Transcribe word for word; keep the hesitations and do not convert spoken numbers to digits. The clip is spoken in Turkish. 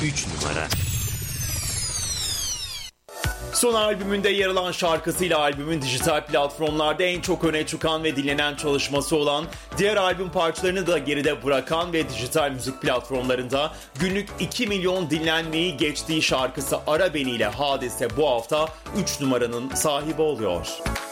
üç numara. Son albümünde yer alan şarkısıyla albümün dijital platformlarda en çok öne çıkan ve dinlenen çalışması olan, diğer albüm parçalarını da geride bırakan ve dijital müzik platformlarında günlük iki milyon dinlenmeyi geçtiği şarkısı Ara Beni ile Hadise bu hafta üç numaranın sahibi oluyor.